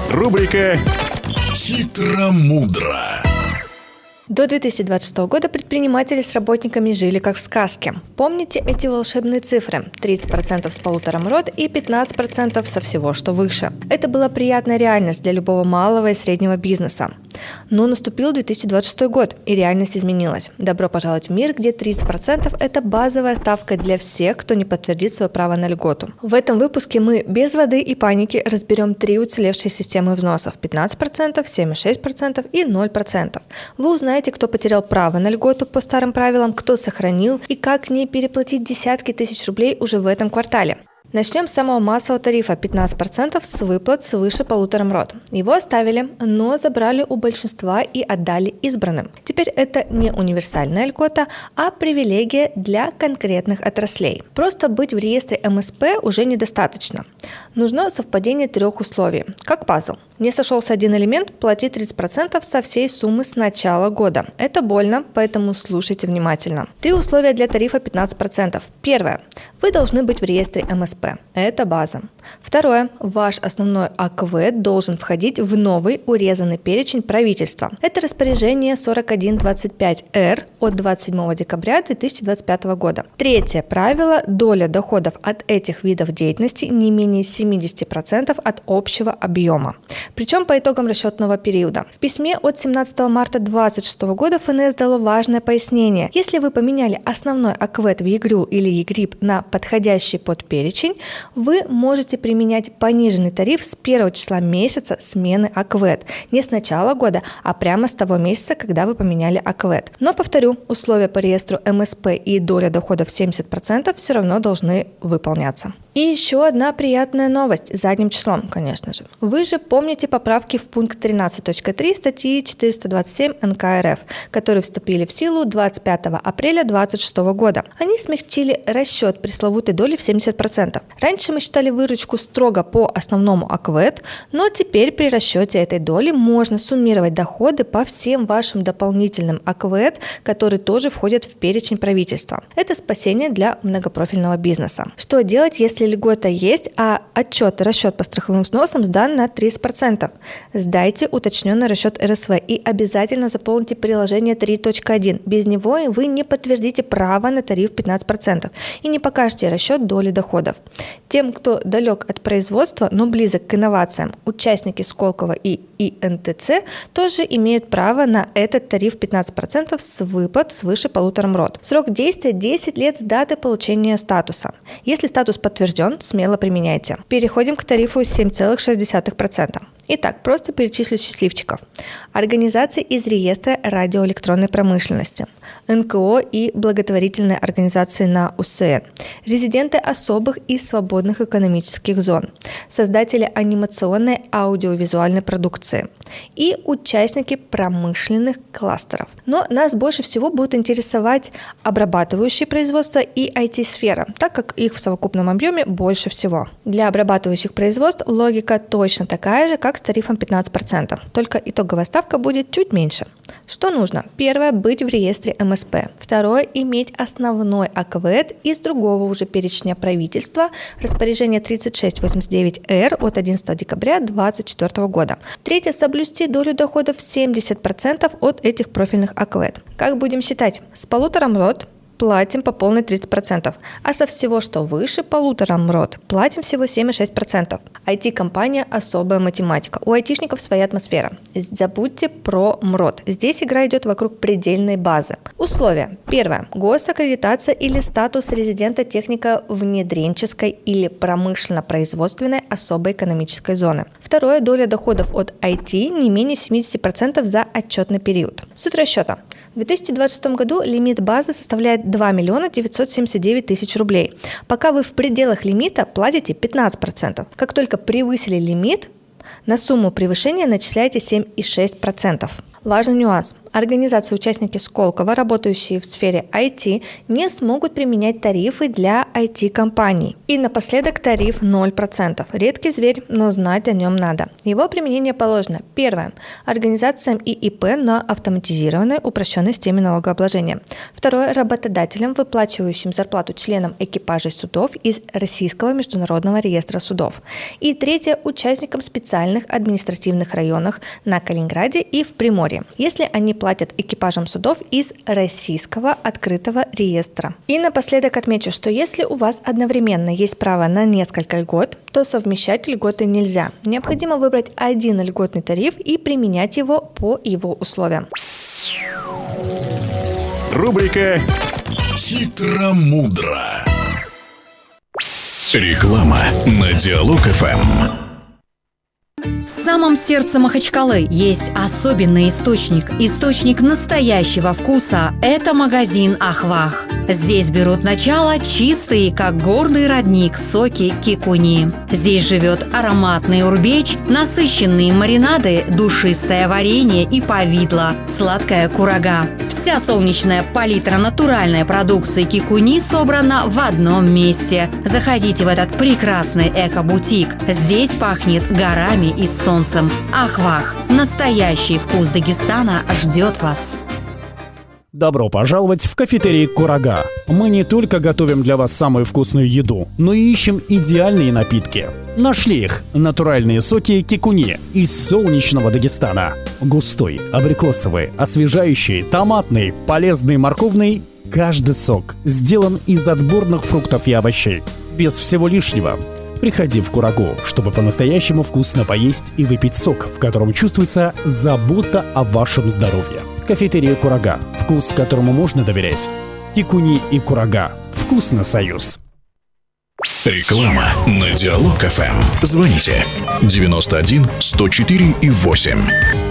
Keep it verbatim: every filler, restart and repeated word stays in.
Рубрика «Хитро-мудро». До две тысячи двадцать шестого года предприниматели с работниками жили как в сказке. Помните эти волшебные цифры? тридцать процентов с полутора МРОТ и пятнадцать процентов со всего, что выше. Это была приятная реальность для любого малого и среднего бизнеса. Но наступил две тысячи двадцать шестой год, и реальность изменилась. Добро пожаловать в мир, где тридцать процентов – это базовая ставка для всех, кто не подтвердит свое право на льготу. В этом выпуске мы без воды и паники разберем три уцелевшие системы взносов – пятнадцать процентов, семь целых шесть десятых процента и ноль процентов. Вы узнаете, кто потерял право на льготу по старым правилам, кто сохранил и как не переплатить десятки тысяч рублей уже в этом квартале. Начнем с самого массового тарифа пятнадцать процентов с выплат свыше полутора МРОТ. Его оставили, но забрали у большинства и отдали избранным. Теперь это не универсальная льгота, а привилегия для конкретных отраслей. Просто быть в реестре эм эс пэ уже недостаточно. Нужно совпадение трех условий, как пазл. Не сошелся один элемент, плати тридцать процентов со всей суммы с начала года. Это больно, поэтому слушайте внимательно. Три условия для тарифа пятнадцать процентов. Первое. Вы должны быть в реестре эм эс пэ. Это база. Второе. Ваш основной АКВЭД должен входить в новый урезанный перечень правительства. Это распоряжение сорок один двадцать пять эр от двадцать седьмого декабря две тысячи двадцать пятого года. Третье правило. Доля доходов от этих видов деятельности не менее семьдесят процентов от общего объема. Причем по итогам расчетного периода. В письме от семнадцатого марта две тысячи двадцать шестого года эф эн эс дало важное пояснение. Если вы поменяли основной АКВЭД в ЕГРЮ или ЕГРИП на подходящий подперечень, вы можете применять пониженный тариф с первого числа месяца смены АКВЭД. Не с начала года, а прямо с того месяца, когда вы поменяли АКВЭД. Но, повторю, условия по реестру эм эс пэ и доля доходов семьдесят процентов все равно должны выполняться. И еще одна приятная новость, задним числом, конечно же. Вы же помните поправки в пункт тринадцать точка три статьи четыреста двадцать семь эн ка эр эф, которые вступили в силу двадцать пятого апреля две тысячи двадцать шестого года. Они смягчили расчет пресловутой доли в семьдесят процентов. Раньше мы считали выручку строго по основному АКВЭД, но теперь при расчете этой доли можно суммировать доходы по всем вашим дополнительным АКВЭД, которые тоже входят в перечень правительства. Это спасение для многопрофильного бизнеса. Что делать, если льгота есть, а отчет и расчет по страховым взносам сдан на тридцать процентов? Сдайте уточненный расчет эр эс вэ и обязательно заполните приложение три точка один. Без него вы не подтвердите право на тариф пятнадцать процентов и не покажете расчет доли доходов. Тем, кто далек от производства, но близок к инновациям, участники Сколково и и эн тэ цэ тоже имеют право на этот тариф пятнадцать процентов с выплат свыше полутора МРОТ. Срок действия десять лет с даты получения статуса. Если статус подтвержден, смело применяйте. Переходим к тарифу семь целых шесть десятых процента. Итак, просто перечислю счастливчиков. Организации из реестра радиоэлектронной промышленности, эн ка о и благотворительные организации на у эс эн, резиденты особых и свободных экономических зон, создатели анимационной аудиовизуальной продукции и участники промышленных кластеров. Но нас больше всего будут интересовать обрабатывающие производства и ай ти-сфера, так как их в совокупном объеме больше всего. Для обрабатывающих производств логика точно такая же, как с тарифом пятнадцать процентов, только итоговая ставка будет чуть меньше. Что нужно? Первое – быть в реестре эм эс пэ. Второе – иметь основной АКВЭД из другого уже перечня правительства, распоряжение тридцать шесть восемьдесят девять эр от одиннадцатого декабря две тысячи двадцать четвёртого года. Третье – соблюсти долю доходов семьдесят процентов от этих профильных АКВЭД. Как будем считать? С полутора МРОТ платим по полной тридцать процентов, а со всего, что выше полутора МРОТ, платим всего семь целых шесть десятых процента. ай ти-компания – особая математика. У айтишников своя атмосфера. Забудьте про МРОТ. Здесь игра идет вокруг предельной базы. Условия. Первое. Госаккредитация или статус резидента техника внедренческой или промышленно-производственной особой экономической зоны. Второе. Доля доходов от ай ти не менее семьдесят процентов за отчетный период. Суть расчета. В две тысячи двадцать шестом году лимит базы составляет два миллиона девятьсот семьдесят девять тысяч рублей. Пока вы в пределах лимита платите пятнадцать процентов. Как только превысили лимит, на сумму превышения начисляете семь целых шесть десятых процента. Важный нюанс. Организации-участники Сколково, работающие в сфере ай ти, не смогут применять тарифы для ай ти-компаний. И напоследок тариф ноль процентов. Редкий зверь, но знать о нем надо. Его применение положено. Первое. Организациям и ИП на автоматизированной упрощенной системе налогообложения. Второе. Работодателям, выплачивающим зарплату членам экипажей судов из Российского международного реестра судов. И третье. Участникам специальных административных районах на Калининграде и в Приморье, если они платят экипажам судов из Российского открытого реестра. И напоследок отмечу, что если у вас одновременно есть право на несколько льгот, то совмещать льготы нельзя. Необходимо выбрать один льготный тариф и применять его по его условиям. Рубрика «Хитро-мудро». Реклама на Диалог эф эм. В самом сердце Махачкалы есть особенный источник. Источник настоящего вкуса – это магазин «Ахвах». Здесь берут начало чистые, как горный родник, соки кикуни. Здесь живет ароматный урбеч, насыщенные маринады, душистое варенье и повидло, сладкая курага. Вся солнечная палитра натуральной продукции кикуни собрана в одном месте. Заходите в этот прекрасный эко-бутик. Здесь пахнет горами и солнцем. Ахвах. Настоящий вкус Дагестана ждет вас. Добро пожаловать в кафетерий «Курага». Мы не только готовим для вас самую вкусную еду, но и ищем идеальные напитки. Нашли их – натуральные соки кикуни из солнечного Дагестана. Густой, абрикосовый, освежающий, томатный, полезный, морковный – каждый сок сделан из отборных фруктов и овощей. Без всего лишнего. Приходи в Курагу, чтобы по-настоящему вкусно поесть и выпить сок, в котором чувствуется забота о вашем здоровье. Кафетерия «Курага». Вкус, которому можно доверять. Кикуни и Курага. Вкусно, союз. Реклама на Диалог эф эм. Звоните девяносто один сто четыре и восемь.